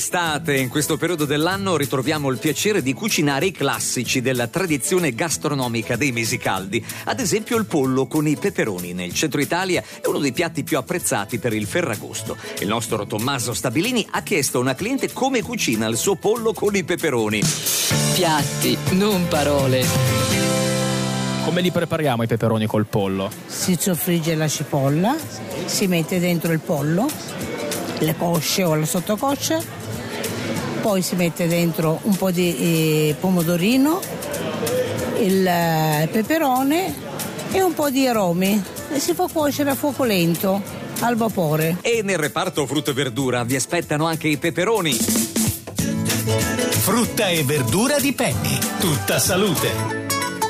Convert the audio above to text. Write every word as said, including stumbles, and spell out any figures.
Estate, in questo periodo dell'anno ritroviamo il piacere di cucinare i classici della tradizione gastronomica dei mesi caldi. Ad esempio il pollo con i peperoni. Nel centro Italia è uno dei piatti più apprezzati per il Ferragosto. Il nostro Tommaso Stabilini ha chiesto a una cliente come cucina il suo pollo con i peperoni. Piatti, non parole. Come li prepariamo i peperoni col pollo? Si soffrigge la cipolla, si mette dentro il pollo, le cosce o la sottocoscia, poi si mette dentro un po' di eh, pomodorino, il eh, peperone e un po' di aromi e si fa cuocere a fuoco lento, al vapore. E nel reparto frutta e verdura vi aspettano anche i peperoni. Frutta e verdura di Penny, tutta salute.